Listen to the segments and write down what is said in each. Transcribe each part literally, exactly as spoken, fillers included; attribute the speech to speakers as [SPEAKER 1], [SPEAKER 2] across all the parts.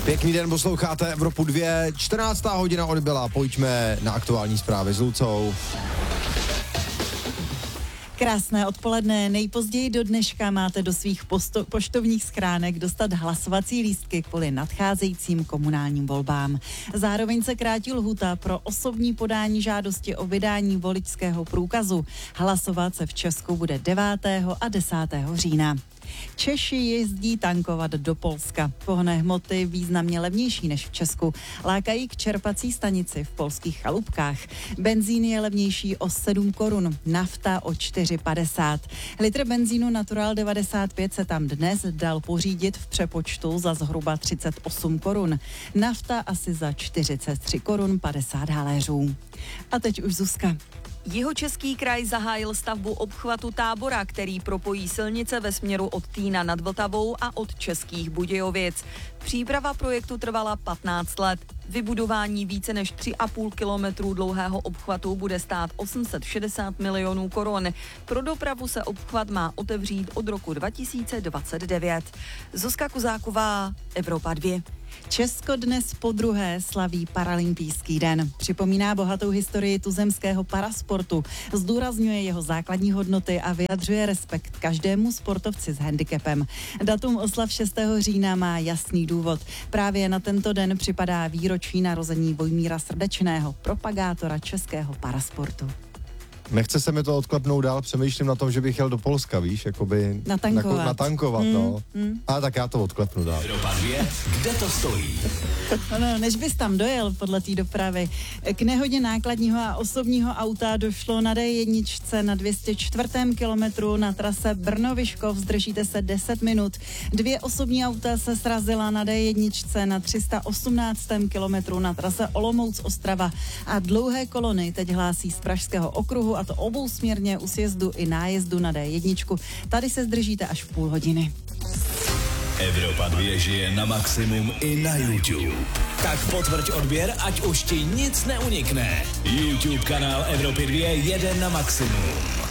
[SPEAKER 1] Pěkný den, posloucháte Evropu dva, čtrnáctá hodina odbyla, pojďme na aktuální zprávy s Lucou.
[SPEAKER 2] Krásné odpoledne, nejpozději do dneška máte do svých posto- poštovních schránek dostat hlasovací lístky kvůli nadcházejícím komunálním volbám. Zároveň se krátí lhůta pro osobní podání žádosti o vydání voličského průkazu. Hlasovat se v Česku bude devátého a desátého října. Češi jezdí tankovat do Polska. Pohonné hmoty významně levnější než v Česku lákají k čerpací stanici v polských chalupkách. Benzín je levnější o sedm korun, nafta o čtyři padesát. Litr benzínu Natural devadesát pět se tam dnes dal pořídit v přepočtu za zhruba třicet osm korun. Nafta asi za čtyřicet tři korun padesát haléřů. A teď už Zuzka.
[SPEAKER 3] Jihočeský kraj zahájil stavbu obchvatu Tábora, který propojí silnice ve směru od Týna nad Vltavou a od Českých Budějovic. Příprava projektu trvala patnáct let. Vybudování více než tři a půl kilometru dlouhého obchvatu bude stát osm set šedesát milionů korun. Pro dopravu se obchvat má otevřít od roku dva tisíce dvacet devět. Zuzka Kuzáková, Evropa dva.
[SPEAKER 2] Česko dnes podruhé slaví paralympijský den. Připomíná bohatou historii tuzemského parasportu, zdůrazňuje jeho základní hodnoty a vyjadřuje respekt každému sportovci s handicapem. Datum oslav šestého října má jasný důvod. Právě na tento den připadá výročí narození Vojmíra Srdečného, propagátora českého parasportu.
[SPEAKER 1] Nechce se mi to odklepnout dál, přemýšlím na tom, že bych jel do Polska, víš, jakoby...
[SPEAKER 2] Natankovat.
[SPEAKER 1] Jako, natankovat,
[SPEAKER 2] mm,
[SPEAKER 1] no.
[SPEAKER 2] Mm.
[SPEAKER 1] Ale tak já to odklepnu dál.
[SPEAKER 4] Evropa dva, kde to stojí?
[SPEAKER 2] No, než bys tam dojel podle té dopravy. K nehodě nákladního a osobního auta došlo na dé jedna na dvě stě čtyři kilometru na trase Brno-Vyškov, zdržíte se deset minut. Dvě osobní auta se srazila na dé jedna na tři sta osmnáct kilometru na trase Olomouc-Ostrava a dlouhé kolony teď hlásí z Pražského okruhu, a to obousměrně u sjezdu i nájezdu na dé jedna. Tady se zdržíte až v půl hodiny.
[SPEAKER 4] Evropa dva žije na maximum i na YouTube. Tak potvrď odběr, ať už ti nic neunikne. YouTube kanál Evropy dva jede na maximum.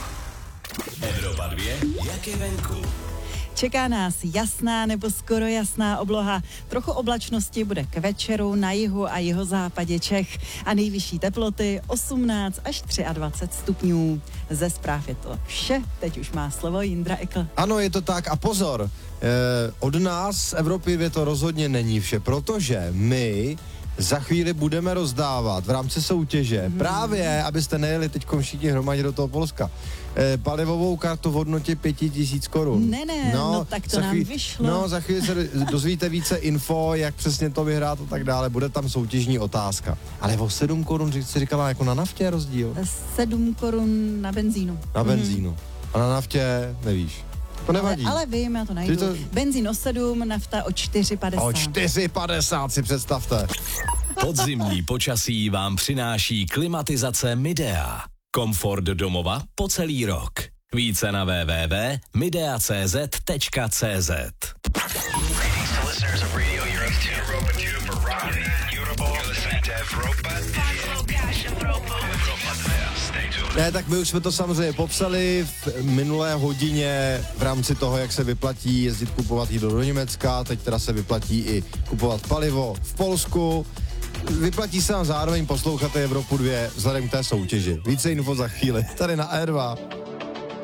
[SPEAKER 4] Evropa dva, jak je venku?
[SPEAKER 2] Čeká nás jasná nebo skoro jasná obloha. Trochu oblačnosti bude k večeru na jihu a jihozápadě Čech a nejvyšší teploty osmnáct až dvacet tři stupňů. Ze zpráv je to vše, teď už má slovo Jindra Ekl.
[SPEAKER 1] Ano, je to tak a pozor, eh, od nás z Evropy dvě to rozhodně není vše, protože my za chvíli budeme rozdávat v rámci soutěže, hmm. právě, abyste nejeli teďkom všichni hromadě do toho Polska, eh, palivovou kartu v hodnotě pět tisíc korun.
[SPEAKER 2] Ne, ne, no, no tak to nám chvíli, vyšlo.
[SPEAKER 1] No, za chvíli se dozvíte více info, jak přesně to vyhrát a tak dále, bude tam soutěžní otázka. Ale o sedm korun, jsi říkala, jako na naftě je rozdíl?
[SPEAKER 2] sedm korun na benzínu.
[SPEAKER 1] Na benzínu. Hmm. A na naftě nevíš. To nevadí.
[SPEAKER 2] Ale, ale vím, já to najdu. To... Benzín o sedm, nafta o čtyři padesát.
[SPEAKER 1] O čtyři padesát si představte.
[SPEAKER 4] Podzimní počasí vám přináší klimatizace Midea. Komfort domova po celý rok. Více na w w w tečka midea tečka c z tečka c z.
[SPEAKER 1] Ne, tak my už jsme to samozřejmě popsali v minulé hodině v rámci toho, jak se vyplatí jezdit kupovat jídlo do Německa, teď teda se vyplatí i kupovat palivo v Polsku. Vyplatí se nám zároveň poslouchat Evropu dva vzhledem k té soutěži. Více info za chvíli, tady na E dva.